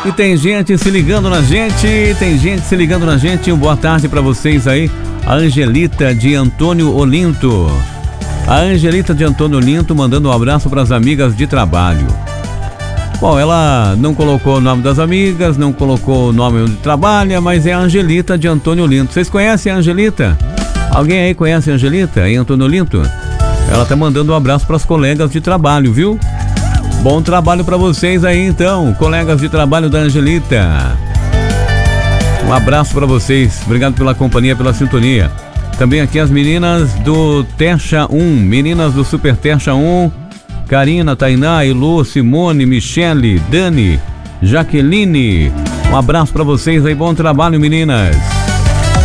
E tem gente se ligando na gente, boa tarde pra vocês aí. A Angelita de Antônio Olinto. A Angelita de Antônio Olinto mandando um abraço pras amigas de trabalho. Bom, ela não colocou o nome das amigas, não colocou o nome onde trabalha, mas é a Angelita de Antônio Olinto. Vocês conhecem a Angelita? Alguém aí conhece a Angelita em Antônio Olinto? Ela tá mandando um abraço pras colegas de trabalho, viu? Bom trabalho pra vocês aí então, colegas de trabalho da Angelita. Um abraço pra vocês, obrigado pela companhia, pela sintonia. Também aqui as meninas do Tercha 1, meninas do Super Tercha 1, Karina, Tainá, Elô, Simone, Michele, Dani, Jaqueline. Um abraço pra vocês aí, bom trabalho, meninas.